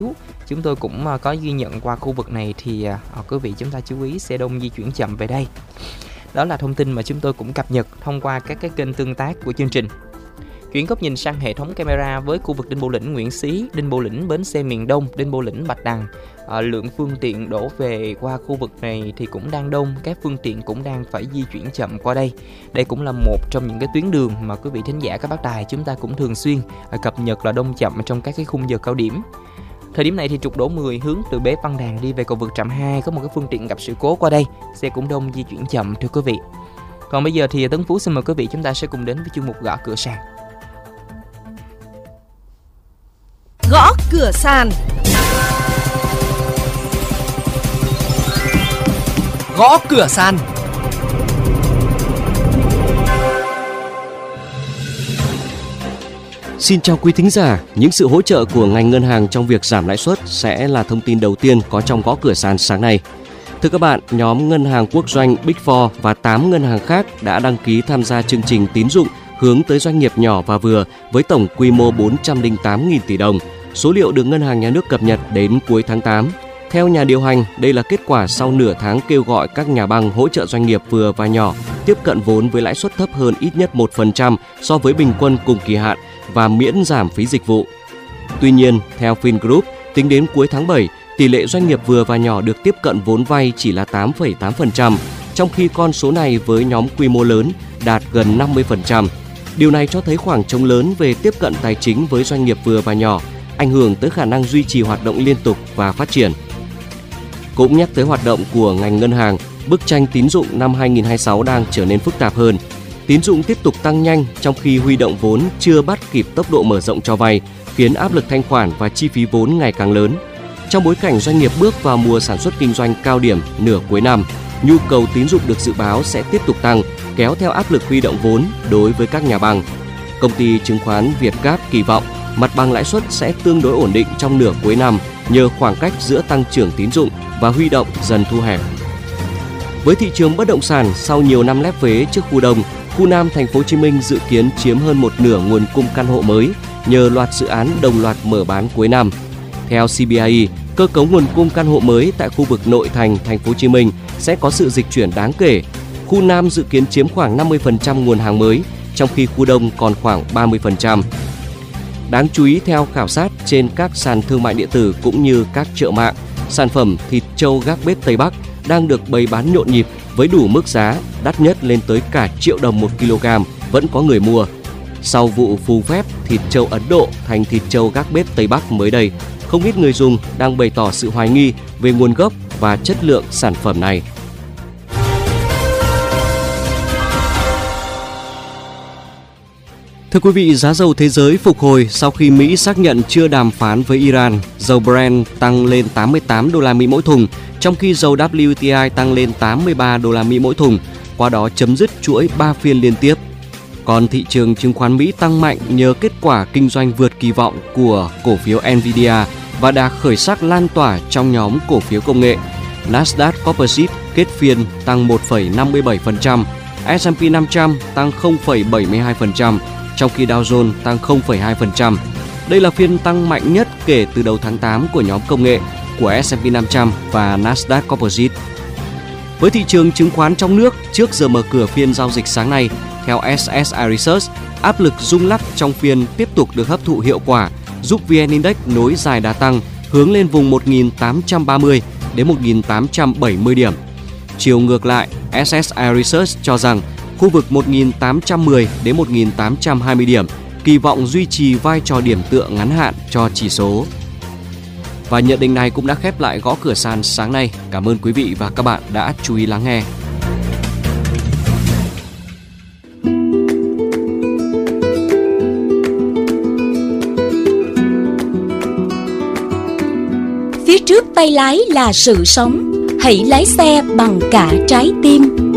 Chúng tôi cũng có ghi nhận qua khu vực này thì quý vị chúng ta chú ý xe đông di chuyển chậm về đây. Đó là thông tin mà chúng tôi cũng cập nhật thông qua các cái kênh tương tác của chương trình. Chuyển góc nhìn sang hệ thống camera với khu vực Đinh Bộ Lĩnh, Nguyễn Xí, Đinh Bộ Lĩnh, Bến Xe miền Đông, Đinh Bộ Lĩnh, Bạch Đằng. Lượng phương tiện đổ về qua khu vực này thì cũng đang đông, các phương tiện cũng đang phải di chuyển chậm qua đây. Đây cũng là một trong những cái tuyến đường mà quý vị thính giả các bác đài chúng ta cũng thường xuyên cập nhật là đông chậm trong các cái khung giờ cao điểm. Thời điểm này thì trục đổ 10 hướng từ Bế Văn Đàn đi về cầu vượt Trạm 2 có một cái phương tiện gặp sự cố qua đây, xe cũng đông di chuyển chậm thưa quý vị. Còn bây giờ thì Tấn Phú xin mời quý vị chúng ta sẽ cùng đến với chuyên mục gõ cửa sàn. Gõ cửa sàn. Gõ cửa sàn. Xin chào quý thính giả, những sự hỗ trợ của ngành ngân hàng trong việc giảm lãi suất sẽ là thông tin đầu tiên có trong gõ cửa sàn sáng nay. Thưa các bạn, nhóm ngân hàng quốc doanh Big Four và 8 ngân hàng khác đã đăng ký tham gia chương trình tín dụng hướng tới doanh nghiệp nhỏ và vừa với tổng quy mô 408.000 tỷ đồng. Số liệu được Ngân hàng Nhà nước cập nhật đến cuối tháng 8. Theo nhà điều hành, đây là kết quả sau nửa tháng kêu gọi các nhà băng hỗ trợ doanh nghiệp vừa và nhỏ tiếp cận vốn với lãi suất thấp hơn ít nhất 1% so với bình quân cùng kỳ hạn và miễn giảm phí dịch vụ. Tuy nhiên, theo Vingroup, tính đến cuối tháng 7, tỷ lệ doanh nghiệp vừa và nhỏ được tiếp cận vốn vay chỉ là 8,8%, trong khi con số này với nhóm quy mô lớn đạt gần 50%. Điều này cho thấy khoảng trống lớn về tiếp cận tài chính với doanh nghiệp vừa và nhỏ, ảnh hưởng tới khả năng duy trì hoạt động liên tục và phát triển. Cũng nhắc tới hoạt động của ngành ngân hàng, bức tranh tín dụng năm 2026 đang trở nên phức tạp hơn. Tín dụng tiếp tục tăng nhanh trong khi huy động vốn chưa bắt kịp tốc độ mở rộng cho vay, khiến áp lực thanh khoản và chi phí vốn ngày càng lớn. Trong bối cảnh doanh nghiệp bước vào mùa sản xuất kinh doanh cao điểm nửa cuối năm, nhu cầu tín dụng được dự báo sẽ tiếp tục tăng, kéo theo áp lực huy động vốn đối với các nhà băng. Công ty chứng khoán Vietcap kỳ vọng mặt bằng lãi suất sẽ tương đối ổn định trong nửa cuối năm nhờ khoảng cách giữa tăng trưởng tín dụng và huy động dần thu hẹp. Với thị trường bất động sản sau nhiều năm lép vế trước khu đông, khu Nam thành phố Hồ Chí Minh dự kiến chiếm hơn một nửa nguồn cung căn hộ mới nhờ loạt dự án đồng loạt mở bán cuối năm. Theo CBRE, cơ cấu nguồn cung căn hộ mới tại khu vực nội thành thành phố Hồ Chí Minh sẽ có sự dịch chuyển đáng kể. Khu Nam dự kiến chiếm khoảng 50% nguồn hàng mới, trong khi khu Đông còn khoảng 30%. Đáng chú ý theo khảo sát trên các sàn thương mại điện tử cũng như các chợ mạng, sản phẩm thịt trâu gác bếp Tây Bắc đang được bày bán nhộn nhịp với đủ mức giá, đắt nhất lên tới cả triệu đồng 1 kg, vẫn có người mua. Sau vụ phù phép thịt trâu Ấn Độ thành thịt trâu gác bếp Tây Bắc mới đây, không ít người dùng đang bày tỏ sự hoài nghi về nguồn gốc và chất lượng sản phẩm này. Thưa quý vị, giá dầu thế giới phục hồi sau khi Mỹ xác nhận chưa đàm phán với Iran. Dầu Brent tăng lên 88 đô la Mỹ mỗi thùng, trong khi dầu WTI tăng lên 83 đô la Mỹ mỗi thùng, qua đó chấm dứt chuỗi 3 phiên liên tiếp. Còn thị trường chứng khoán Mỹ tăng mạnh nhờ kết quả kinh doanh vượt kỳ vọng của cổ phiếu Nvidia và đà khởi sắc lan tỏa trong nhóm cổ phiếu công nghệ. Nasdaq Composite kết phiên tăng 1,57%, S&P 500 tăng 0,72%, trong khi Dow Jones tăng 0,2%. Đây là phiên tăng mạnh nhất kể từ đầu tháng 8 của nhóm công nghệ của S&P 500 và Nasdaq Composite. Với thị trường chứng khoán trong nước, trước giờ mở cửa phiên giao dịch sáng nay, theo SSI Research, áp lực rung lắc trong phiên tiếp tục được hấp thụ hiệu quả, giúp VN Index nối dài đà tăng, hướng lên vùng 1.830 đến 1.870 điểm. Chiều ngược lại, SSI Research cho rằng khu vực 1.810 đến 1.820 điểm, kỳ vọng duy trì vai trò điểm tựa ngắn hạn cho chỉ số. Và nhận định này cũng đã khép lại gõ cửa sàn sáng nay. Cảm ơn quý vị và các bạn đã chú ý lắng nghe. Phía trước tay lái là sự sống, hãy lái xe bằng cả trái tim.